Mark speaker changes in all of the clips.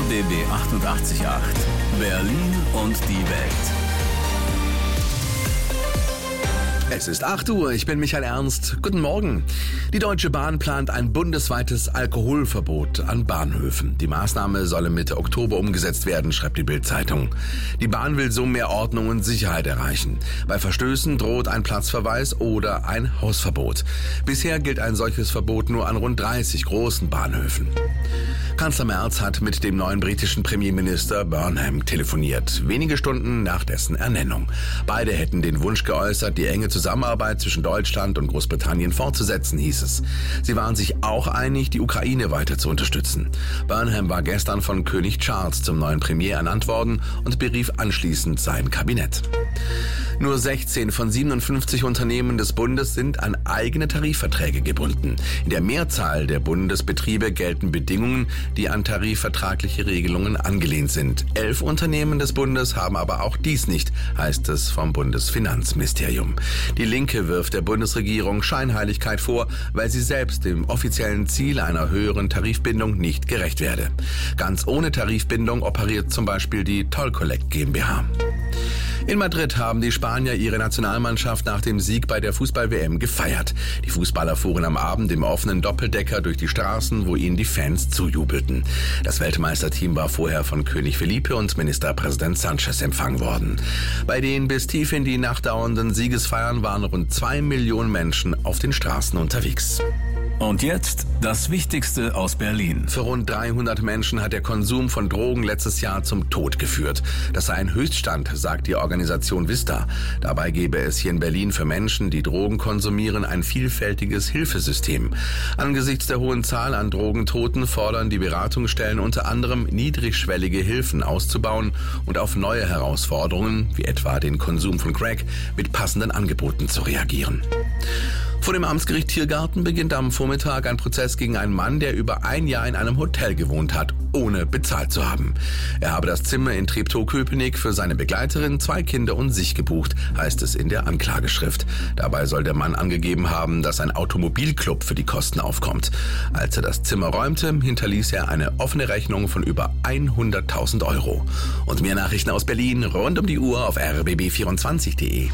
Speaker 1: RBB 888, Berlin und die Welt.
Speaker 2: Es ist 8 Uhr, ich bin Michael Ernst. Guten Morgen. Die Deutsche Bahn plant ein bundesweites Alkoholverbot an Bahnhöfen. Die Maßnahme solle Mitte Oktober umgesetzt werden, schreibt die Bild-Zeitung. Die Bahn will so mehr Ordnung und Sicherheit erreichen. Bei Verstößen droht ein Platzverweis oder ein Hausverbot. Bisher gilt ein solches Verbot nur an rund 30 großen Bahnhöfen. Kanzler Merz hat mit dem neuen britischen Premierminister Burnham telefoniert, wenige Stunden nach dessen Ernennung. Beide hätten den Wunsch geäußert, die enge Zusammenarbeit zwischen Deutschland und Großbritannien fortzusetzen, hieß es. Sie waren sich auch einig, die Ukraine weiter zu unterstützen. Burnham war gestern von König Charles zum neuen Premier ernannt worden und berief anschließend sein Kabinett. Nur 16 von 57 Unternehmen des Bundes sind an eigene Tarifverträge gebunden. In der Mehrzahl der Bundesbetriebe gelten Bedingungen, die an tarifvertragliche Regelungen angelehnt sind. 11 Unternehmen des Bundes haben aber auch dies nicht, heißt es vom Bundesfinanzministerium. Die Linke wirft der Bundesregierung Scheinheiligkeit vor, weil sie selbst dem offiziellen Ziel einer höheren Tarifbindung nicht gerecht werde. Ganz ohne Tarifbindung operiert zum Beispiel die Toll Collect GmbH. In Madrid haben die Spanier ihre Nationalmannschaft nach dem Sieg bei der Fußball-WM gefeiert. Die Fußballer fuhren am Abend im offenen Doppeldecker durch die Straßen, wo ihnen die Fans zujubelten. Das Weltmeisterteam war vorher von König Felipe und Ministerpräsident Sánchez empfangen worden. Bei den bis tief in die Nacht dauernden Siegesfeiern waren rund 2 Millionen Menschen auf den Straßen unterwegs.
Speaker 1: Und jetzt das Wichtigste aus Berlin.
Speaker 2: Für rund 300 Menschen hat der Konsum von Drogen letztes Jahr zum Tod geführt. Das sei ein Höchststand, sagt die Organisation Vista. Dabei gebe es hier in Berlin für Menschen, die Drogen konsumieren, ein vielfältiges Hilfesystem. Angesichts der hohen Zahl an Drogentoten fordern die Beratungsstellen unter anderem, niedrigschwellige Hilfen auszubauen und auf neue Herausforderungen, wie etwa den Konsum von Crack, mit passenden Angeboten zu reagieren. Vor dem Amtsgericht Tiergarten beginnt am Vormittag ein Prozess gegen einen Mann, der über ein Jahr in einem Hotel gewohnt hat, ohne bezahlt zu haben. Er habe das Zimmer in Treptow-Köpenick für seine Begleiterin, 2 Kinder und sich gebucht, heißt es in der Anklageschrift. Dabei soll der Mann angegeben haben, dass ein Automobilclub für die Kosten aufkommt. Als er das Zimmer räumte, hinterließ er eine offene Rechnung von über 100.000 Euro. Und mehr Nachrichten aus Berlin rund um die Uhr auf rbb24.de.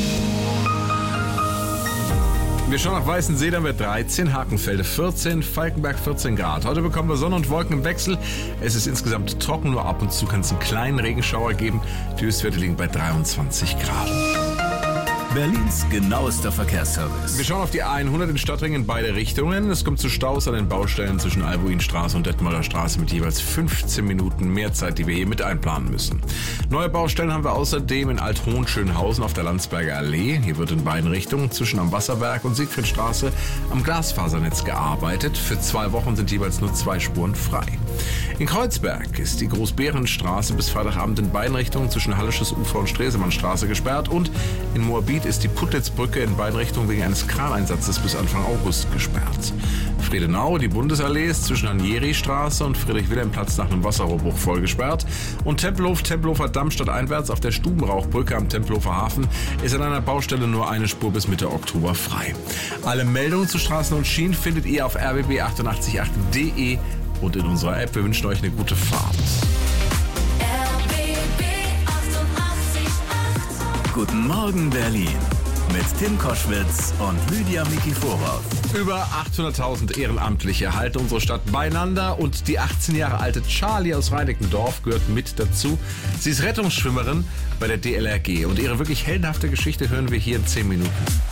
Speaker 3: Wir schauen nach Weißensee, dann wird 13, Hakenfelde 14, Falkenberg 14 Grad. Heute bekommen wir Sonne und Wolken im Wechsel. Es ist insgesamt trocken, nur ab und zu kann es einen kleinen Regenschauer geben. Die Höchstwerte liegen bei 23 Grad.
Speaker 1: Berlins genauester Verkehrsservice.
Speaker 3: Wir schauen auf die A100 in Stadtring in beide Richtungen. Es kommt zu Staus an den Baustellen zwischen Albuinstraße und Detmolder Straße mit jeweils 15 Minuten mehr Zeit, die wir hier mit einplanen müssen. Neue Baustellen haben wir außerdem in Alt-Hohenschönhausen auf der Landsberger Allee. Hier wird in beiden Richtungen zwischen am Wasserwerk und Siegfriedstraße am Glasfasernetz gearbeitet. Für 2 Wochen sind jeweils nur 2 Spuren frei. In Kreuzberg ist die Großbärenstraße bis Freitagabend in beiden Richtungen zwischen Hallisches Ufer und Stresemannstraße gesperrt und in Moabit ist die Putlitzbrücke in beiden Richtungen wegen eines Kraneinsatzes bis Anfang August gesperrt. Friedenau, die Bundesallee ist zwischen Anjeri-Straße und Friedrich-Wilhelm-Platz nach einem Wasserrohrbruch voll gesperrt. Und Tempelhofer Damm stadteinwärts auf der Stubenrauchbrücke am Tempelhofer Hafen ist an einer Baustelle nur eine Spur bis Mitte Oktober frei. Alle Meldungen zu Straßen und Schienen findet ihr auf rbb888.de und in unserer App. Wir wünschen euch eine gute Fahrt.
Speaker 1: Guten Morgen Berlin mit Tim Koschwitz und Lydia Mikiforov.
Speaker 3: Über 800.000 Ehrenamtliche halten unsere Stadt beieinander und die 18 Jahre alte Charlie aus Reinickendorf gehört mit dazu. Sie ist Rettungsschwimmerin bei der DLRG und ihre wirklich heldenhafte Geschichte hören wir hier in 10 Minuten.